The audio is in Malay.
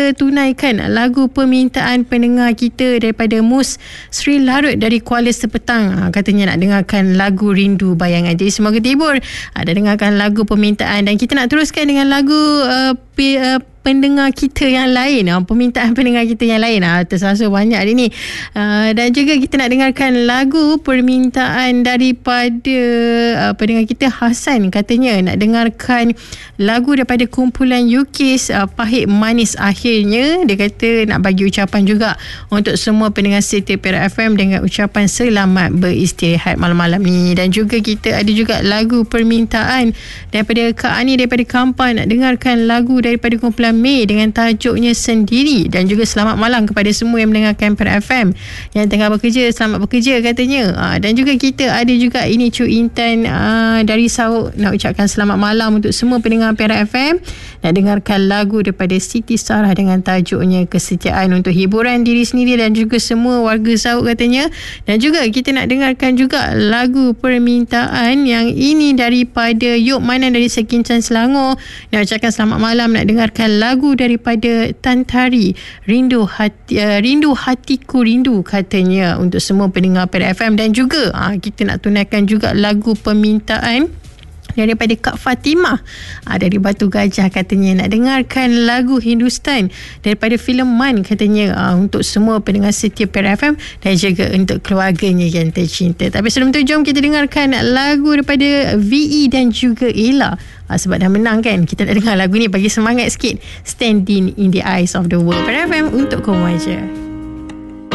kita tunaikan lagu permintaan pendengar kita daripada Mus Sri Larut dari Kuala Sepetang. Katanya nak dengarkan lagu Rindu Bayangan. Jadi semoga terhibur ada dengarkan lagu permintaan, dan kita nak teruskan dengan lagu pendengar kita yang lain, permintaan pendengar kita yang lain. Tersasul banyak hari ni. Dan juga kita nak dengarkan lagu permintaan daripada pendengar kita Hasan. Katanya nak dengarkan lagu daripada kumpulan UKIS, Pahit Manis Akhirnya. Dia kata nak bagi ucapan juga untuk semua pendengar setia Perak FM dengan ucapan selamat beristirahat malam-malam ni. Dan juga kita ada juga lagu permintaan daripada Kak Ani daripada Kampan, nak dengarkan lagu daripada kumpulan Mei dengan tajuknya Sendiri. Dan juga selamat malam kepada semua yang mendengarkan Perak FM yang tengah bekerja, selamat bekerja katanya. Dan juga kita ada juga ini Cuk Intan dari Sarawak, nak ucapkan selamat malam untuk semua pendengar Perak FM, nak dengarkan lagu daripada Siti Sarah dengan tajuknya Kesetiaan untuk hiburan diri sendiri dan juga semua warga Sarawak katanya. Dan juga kita nak dengarkan juga lagu permintaan yang ini daripada Yop Manan dari Sekincan Selangor, nak ucapkan selamat malam, nak dengarkan lagu daripada Tantari Rindu Hatiku Rindu katanya untuk semua pendengar Perak FM. Dan juga kita nak tunaikan juga lagu permintaan daripada Kak Fatimah dari Batu Gajah, katanya nak dengarkan lagu Hindustan daripada filem Man katanya untuk semua pendengar setia Perak FM dan juga untuk keluarganya yang tercinta. Tapi sebelum tu jom kita dengarkan lagu daripada VE dan juga Ella. Sebab dah menang kan, kita nak dengar lagu ni bagi semangat sikit. Standing in the Eyes of the World. Perak FM untuk kamu aja.